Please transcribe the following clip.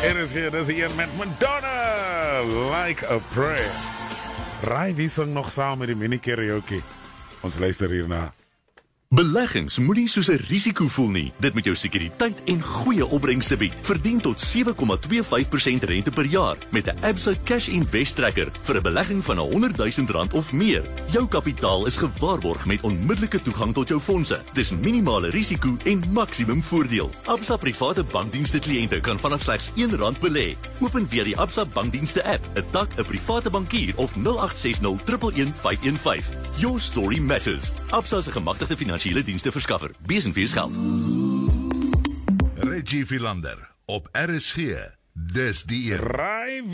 RSG, dis hier met Madonna, Like a Prayer. Raai wie sing nog saam met die mini karaoke? Ons luister hierna. Beleggings moenie soos 'n risiko voel nie. Dit moet jou sekuriteit en goeie opbrengste bied. Verdien tot 7,25% rente per jaar met 'n Absa Cash Invest Tracker vir 'n belegging van R100,000 of meer. Jou kapitaal is gewaarborg met onmiddellike toegang tot jou fondse. Dis minimale risiko en maksimum voordeel. Absa private bankdienste kliënte kan vanaf slegs R1 belê. Open via die Absa bankdienste app, 'n tak, 'n private bankier of 0860 115 515. Your story matters. Absa is 'n gemagtigde finansiële dienste verskaffer. Besenfees geld. Reggie Philander op RSG. Dis die een. Raai